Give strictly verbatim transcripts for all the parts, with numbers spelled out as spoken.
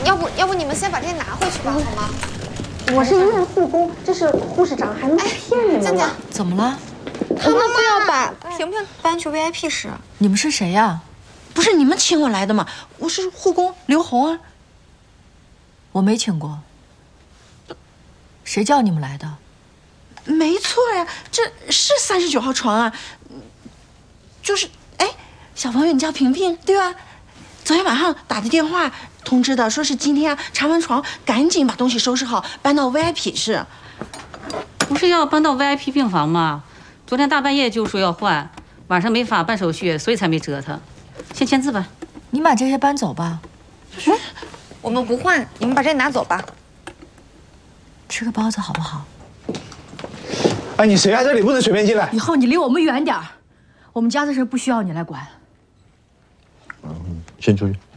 要不要不你们先把这些拿回去吧，好吗？ 我是一位护工，这是护士长，还能骗你们吗？ 怎么了？ 他们非要把萍萍搬去 V I P 室。 你们是谁呀？ 不是你们请我来的吗？我是护工刘红啊。 我没请过。谁叫你们来的？ 没错呀，这是三十九号床啊。就是哎，小朋友，你叫萍萍对吧？昨天晚上打的电话通知的，说是今天啊查完床，赶紧把东西收拾好，搬到 V I P 室。 不是要搬到 V I P 病房吗？昨天大半夜就说要换，晚上没法办手续，所以才没折腾。先签字吧。 你把这些搬走吧。 嗯，我们不换，你们把这拿走吧。 吃个包子好不好？ 哎，你谁啊？这里不能随便进来。 以后你离我们远点儿，我们家的事不需要你来管。 嗯，先出去。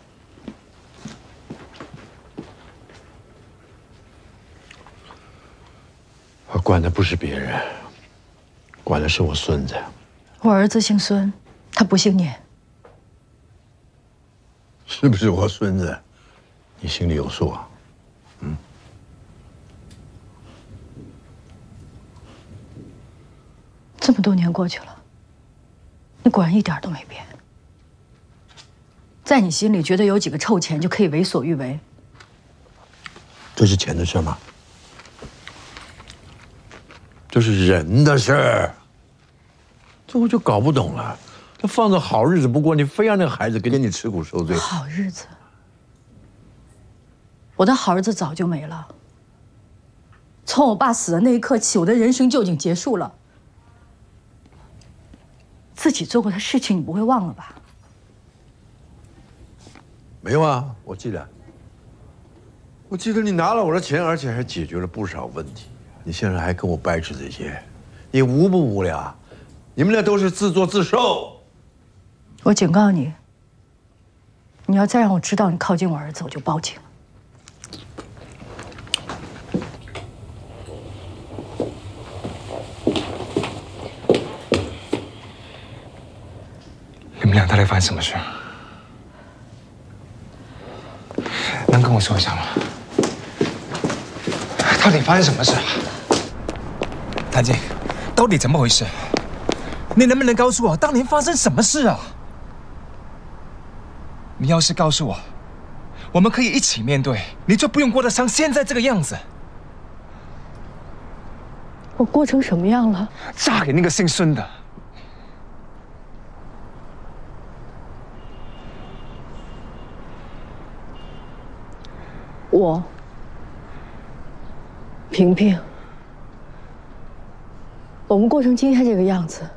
我管的不是别人，管的是我孙子。 我儿子姓孙，他不姓聂。 是不是我孙子？你心里有数啊？嗯。 这么多年过去了，你果然一点都没变。在你心里，觉得有几个臭钱就可以为所欲为？ 这是钱的事吗？这是人的事儿。这我就搞不懂了。他放着好日子不过，你非要那个孩子跟你吃苦受罪。 好日子，我的好日子早就没了。从我爸死的那一刻起，我的人生就已经结束了。自己做过的事情，你不会忘了吧？ 没有啊，我记得。我记得你拿了我的钱，而且还解决了不少问题。你现在还跟我掰扯这些，你无不无聊？你们俩都是自作自受。 我警告你，你要再让我知道你靠近我儿子，我就报警。 你们俩到底发生什么事？能跟我说一下吗？到底发生什么事啊？谭静，到底怎么回事？你能不能告诉我，当年发生什么事啊？你要是告诉我，我们可以一起面对，你就不用过得像现在这个样子。 我过成什么样了？ 嫁给那个姓孙的。 我，萍萍，我们过成今天这个样子，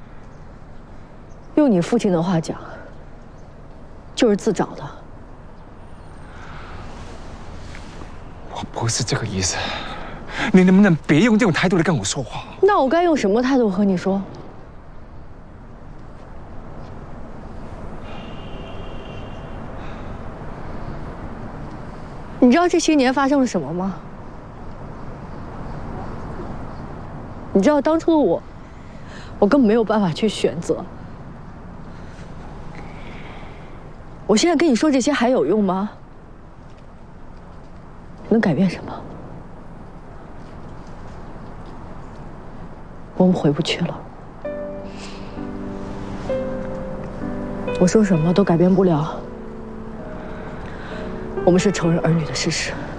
用你父亲的话讲，就是自找的。 我不是这个意思，你能不能别用这种态度来跟我说话？ 那我该用什么态度和你说？你知道这些年发生了什么吗？你知道当初的我，我根本没有办法去选择。我现在跟你说这些还有用吗？能改变什么？我们回不去了。我说什么都改变不了我们是仇人儿女的事实。